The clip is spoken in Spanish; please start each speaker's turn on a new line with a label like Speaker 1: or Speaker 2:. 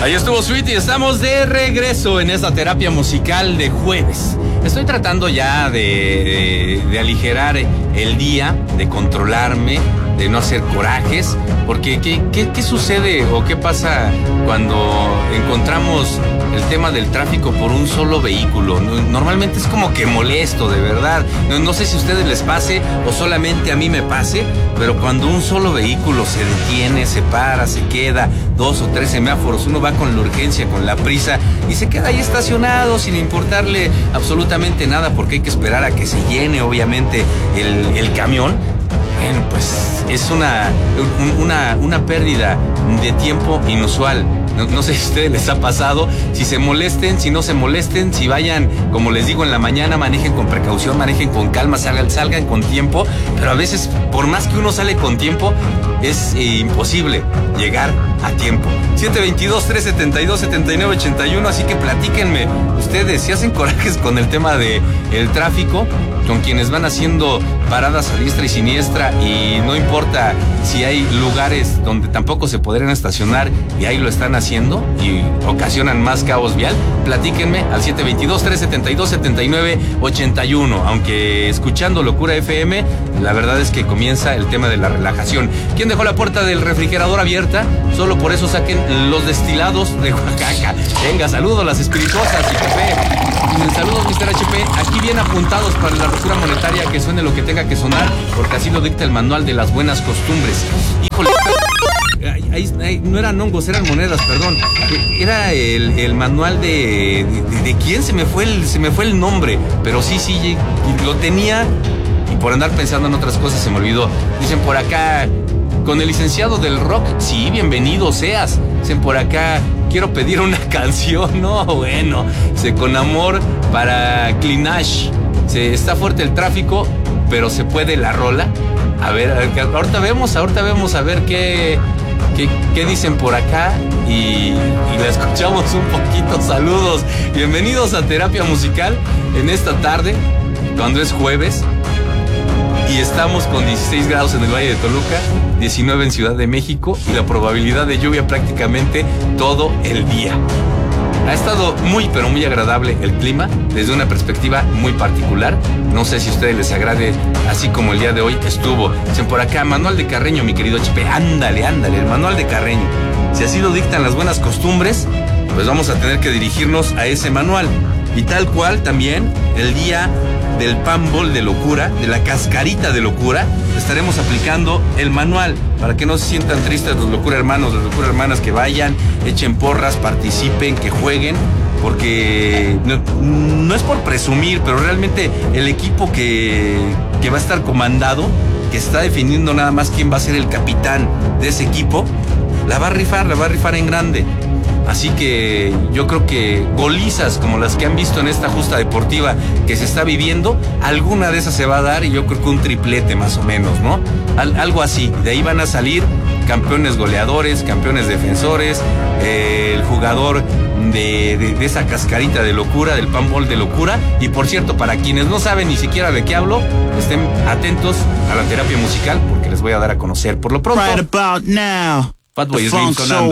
Speaker 1: Ahí estuvo Sweet y estamos de regreso en esta terapia musical de jueves. Estoy tratando ya de aligerar el día, de controlarme, de no hacer corajes, porque ¿qué sucede o qué pasa cuando encontramos el tema del tráfico por un solo vehículo? Normalmente es como que molesto, de verdad. No sé si a ustedes les pase o solamente a mí me pase, pero cuando un solo vehículo se detiene, se para, se queda 2 o 3 semáforos, uno va con la urgencia, con la prisa y se queda ahí estacionado sin importarle absolutamente nada porque hay que esperar a que se llene obviamente el camión. Bueno, pues es una pérdida de tiempo inusual. No sé si a ustedes les ha pasado, si se molesten, si no se molesten, si vayan, como les digo, en la mañana, manejen con precaución, manejen con calma, salgan con tiempo, pero a veces, por más que uno sale con tiempo, es imposible llegar a tiempo. 722-372-7981, así que platíquenme ustedes, si hacen corajes con el tema del tráfico, con quienes van haciendo paradas a diestra y siniestra y no importa si hay lugares donde tampoco se podrían estacionar y ahí lo están haciendo y ocasionan más caos vial, platíquenme al 722-372-7981, aunque escuchando Locura FM, la verdad es que comienza el tema de la relajación. ¿Quién dejó la puerta del refrigerador abierta? Solo por eso saquen los destilados de Oaxaca. Venga, saludos a las espirituosas y café. Saludos, Mr. HP. Aquí bien apuntados para la ruptura monetaria, que suene lo que tenga que sonar, porque así lo dicta el manual de las buenas costumbres. Híjole, ahí no eran hongos, eran monedas, perdón. Era el manual de quién, se me fue el nombre, pero sí, lo tenía y por andar pensando en otras cosas se me olvidó. Dicen por acá, con el licenciado del rock, sí, bienvenido seas. Dicen por acá, quiero pedir una canción. No, bueno, con amor para Clinash. Está fuerte el tráfico, pero se puede la rola. A ver, ahorita vemos a ver qué dicen por acá y la escuchamos un poquito. Saludos, bienvenidos a Terapia Musical en esta tarde, cuando es jueves. Y estamos con 16 grados en el Valle de Toluca, 19 en Ciudad de México y la probabilidad de lluvia prácticamente todo el día. Ha estado muy, pero muy agradable el clima desde una perspectiva muy particular. No sé si a ustedes les agrade así como el día de hoy estuvo. Dicen por acá, manual de Carreño, mi querido HP. Ándale, el manual de Carreño. Si así lo dictan las buenas costumbres, pues vamos a tener que dirigirnos a ese manual. Y tal cual también el día del Panball de locura, de la cascarita de locura, estaremos aplicando el manual para que no se sientan tristes los locura hermanos, las locura hermanas, que vayan, echen porras, participen, que jueguen, porque no es por presumir, pero realmente el equipo que va a estar comandado, que está definiendo nada más quién va a ser el capitán de ese equipo, la va a rifar en grande. Así que yo creo que golizas como las que han visto en esta justa deportiva que se está viviendo, alguna de esas se va a dar, y yo creo que un triplete más o menos, ¿no? Algo así. De ahí van a salir campeones goleadores, campeones defensores, el jugador de esa cascarita de locura, del Panball de locura. Y por cierto, para quienes no saben ni siquiera de qué hablo, estén atentos a la terapia musical porque les voy a dar a conocer por lo pronto.
Speaker 2: Right about now.
Speaker 1: Fatboy Slim sonando.